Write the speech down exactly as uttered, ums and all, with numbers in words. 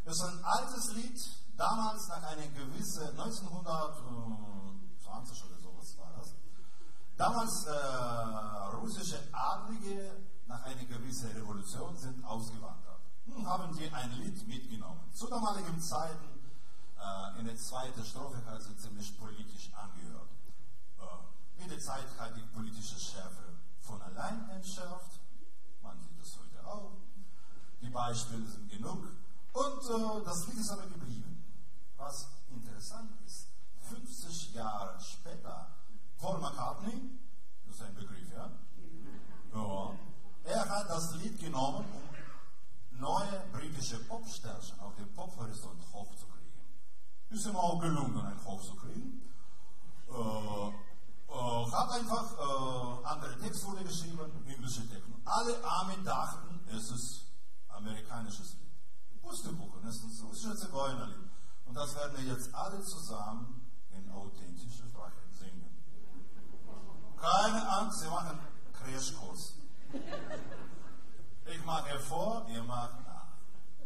Das ist ein altes Lied, damals nach einer gewissen, neunzehnhundertzwanzig oder sowas war das. Damals äh, russische Adlige nach einer gewissen Revolution sind ausgewandert. Hm, haben die ein Lied mitgenommen. Zu damaligen Zeiten, äh, in der zweiten Strophe hat sie ziemlich politisch angehört. Äh, mit der Zeit hat die politische Schärfe von allein entschärft. Man sieht das heute auch. Die Beispiele sind genug. Und äh, das Lied ist aber geblieben. Was interessant ist, fünfzig Jahre später, Paul McCartney, das ist ein Begriff, ja? Ja. Er hat das Lied genommen, um neue britische Popsternchen auf dem Pophorizont hochzukriegen. Ist ihm auch gelungen, einen hochzukriegen. Äh, äh, hat einfach äh, andere Textwörter geschrieben, englische Texte. Alle Arme dachten, es ist amerikanisches Lied. Pustekuchen, es ist ein russisches Zigeunerlied. Und das werden wir jetzt alle zusammen in authentischer Sprache singen. Keine Angst, wir machen Crashkurs. Ich mache vor, ihr macht